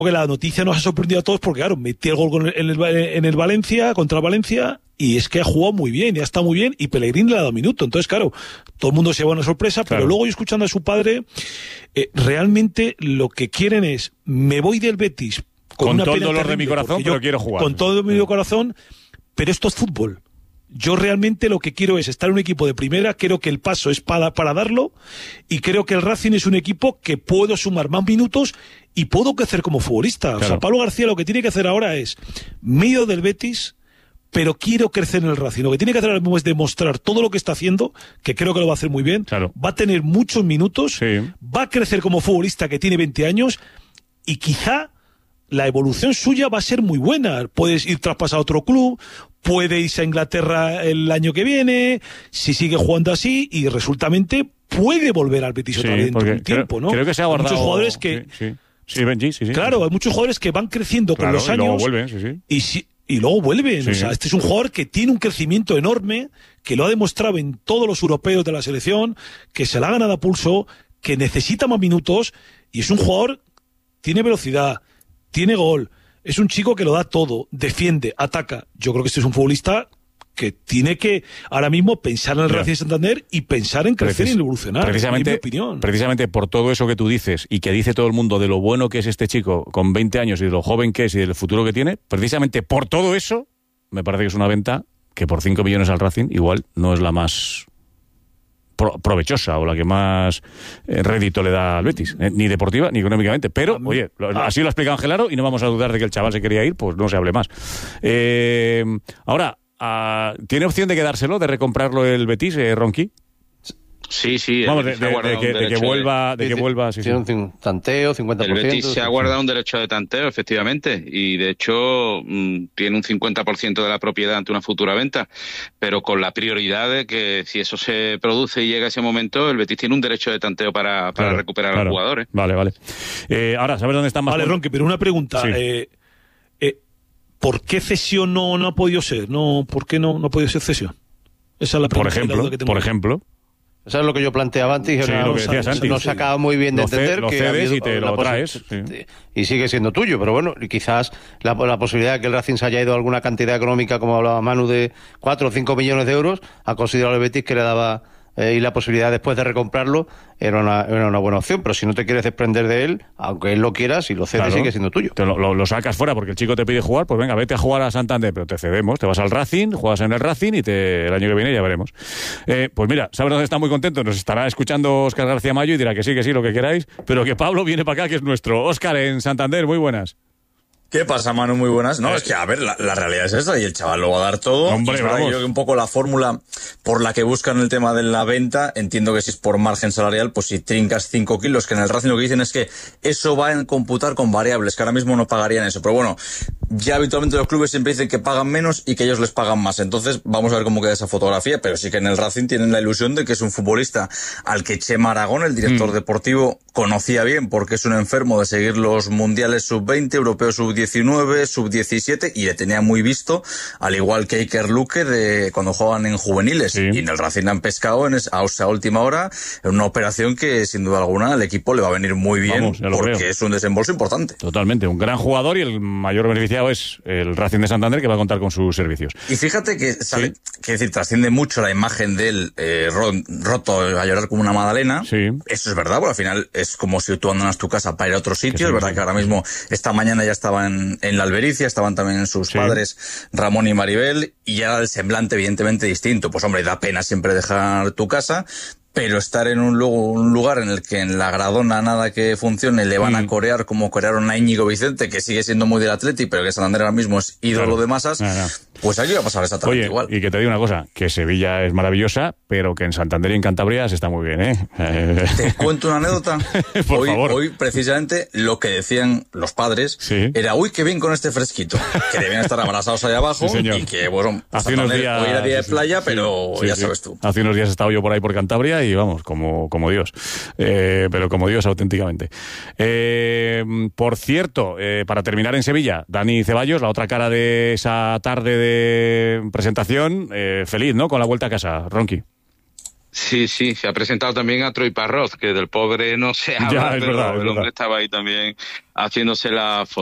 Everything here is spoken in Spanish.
que la noticia nos ha sorprendido a todos porque, claro, metió el gol en el Valencia, contra el Valencia, y es que ha jugado muy bien, y ha estado muy bien, y Pellegrini le ha dado minuto. Entonces, claro, todo el mundo se lleva una sorpresa, claro. Pero luego yo escuchando a su padre, realmente lo que quieren es, me voy del Betis con todo el dolor de mi corazón, pero quiero jugar. Con todo mi corazón, pero esto es fútbol. Yo realmente lo que quiero es estar en un equipo de primera, creo que el paso es para darlo, y creo que el Racing es un equipo que puedo sumar más minutos y puedo crecer como futbolista. Claro. O sea, Pablo García lo que tiene que hacer ahora es, medio del Betis, pero quiero crecer en el Racing. Lo que tiene que hacer ahora mismo es demostrar todo lo que está haciendo, que creo que lo va a hacer muy bien, claro. Va a tener muchos minutos, va a crecer como futbolista que tiene 20 años, y quizá la evolución suya va a ser muy buena. Puedes ir traspasado a otro club, puede irse a Inglaterra el año que viene, si sigue jugando así, y resultamente puede volver al Betis otra vez dentro de un tiempo, ¿no? Creo que se ha guardado... Hay muchos jugadores que... Sí, Benji, sí. Claro, hay muchos jugadores que van creciendo con los años... Y luego vuelven, Y luego vuelven. O sea, este es un jugador que tiene un crecimiento enorme, que lo ha demostrado en todos los europeos de la selección, que se la ha ganado a pulso, que necesita más minutos, y es un jugador, tiene velocidad, tiene gol, es un chico que lo da todo, defiende, ataca. Yo creo que este es un futbolista que tiene que ahora mismo pensar en el Racing Santander y pensar en crecer y en evolucionar. Precisamente, en mi opinión. Precisamente por todo eso que tú dices y que dice todo el mundo de lo bueno que es este chico con 20 años y de lo joven que es y del futuro que tiene, precisamente por todo eso, me parece que es una venta que por 5 millones al Racing igual no es la más provechosa o la que más rédito le da al Betis, ni deportiva ni económicamente, pero oye, así lo ha explicado Angelaro y no vamos a dudar de que el chaval se quería ir, pues no se hable más. Ahora, ¿tiene opción de quedárselo, de recomprarlo el Betis, Ronqui? Sí. Vamos, de que vuelva. Sí. Tiene un tanteo, 50%. El Betis se ha guardado un derecho de tanteo, efectivamente, y de hecho tiene un 50% de la propiedad ante una futura venta, pero con la prioridad de que si eso se produce y llega ese momento, el Betis tiene un derecho de tanteo para recuperar al jugador. Vale. Ahora, ¿sabes dónde están más? Vale, Ronqui, pero una pregunta. Sí. ¿Por qué cesión no ha podido ser? ¿Por qué no ha podido ser cesión? Esa es la pregunta. Por ejemplo. Eso es lo que yo planteaba antes y no se acaba muy bien de entender lo que cedes y te lo traes y sigue siendo tuyo, pero bueno, y quizás la posibilidad de que el Racing se haya ido a alguna cantidad económica, como hablaba Manu, de 4 o 5 millones de euros, ha considerado el Betis que le daba y la posibilidad después de recomprarlo era una buena opción, pero si no te quieres desprender de él, aunque él lo quiera, si lo cedes sigue siendo tuyo. Te lo sacas fuera porque el chico te pide jugar, pues venga, vete a jugar a Santander, pero te cedemos, te vas al Racing, juegas en el Racing y el año que viene ya veremos. Pues mira, ¿sabes dónde está muy contento? Nos estará escuchando Óscar García Mayo y dirá que sí, lo que queráis, pero que Pablo viene para acá, que es nuestro. Óscar, en Santander, muy buenas. ¿Qué pasa, Manu? Muy buenas. No, es que, a ver, la realidad es esa y el chaval lo va a dar todo. Hombre, yo creo que un poco la fórmula por la que buscan el tema de la venta, entiendo que si es por margen salarial, pues si trincas 5 kilos, que en el Racing lo que dicen es que eso va a computar con variables, que ahora mismo no pagarían eso. Pero bueno, ya habitualmente los clubes siempre dicen que pagan menos y que ellos les pagan más. Entonces, vamos a ver cómo queda esa fotografía, pero sí que en el Racing tienen la ilusión de que es un futbolista al que Chema Aragón, el director deportivo, conocía bien, porque es un enfermo de seguir los mundiales sub-20, europeos sub-19, sub-17, y le tenía muy visto, al igual que Iker Luque de cuando jugaban en juveniles. Y en el Racing han pescado a última hora en una operación que sin duda alguna al equipo le va a venir muy bien, porque es un desembolso importante. Totalmente, un gran jugador y el mayor beneficiado es el Racing de Santander, que va a contar con sus servicios. Y fíjate que trasciende mucho la imagen de él roto a llorar como una magdalena. Eso es verdad, porque al final es como si tú abandonas tu casa para ir a otro sitio. Es verdad que ahora mismo, esta mañana ya estaban en la Albericia, estaban también sus padres Ramón y Maribel, y ya el semblante evidentemente distinto. Pues hombre, da pena siempre dejar tu casa, pero estar en un lugar en el que en la gradona nada que funcione le van a corear como corearon a Íñigo Vicente, que sigue siendo muy del Atleti, pero que Santander ahora mismo es ídolo de masas, pues aquí va a pasar exactamente igual. Y que te digo una cosa, que Sevilla es maravillosa, pero que en Santander y en Cantabria se está muy bien, ¿eh? Te cuento una anécdota. Por favor. Hoy precisamente lo que decían los padres era, uy, qué bien con este fresquito, que debían estar abrazados allá abajo, y que, bueno, hace unos días, hoy era día de playa, pero ya sabes tú. Hace unos días he estado yo por ahí por Cantabria y vamos, como Dios, pero como Dios auténticamente. Por cierto, para terminar en Sevilla, Dani Ceballos, la otra cara de esa tarde de presentación, feliz, ¿no?, con la vuelta a casa, Ronqui. Sí, se ha presentado también a Troy Parrott, que del pobre no se habla, Ya, pero verdad, el hombre estaba ahí también haciéndose la foto.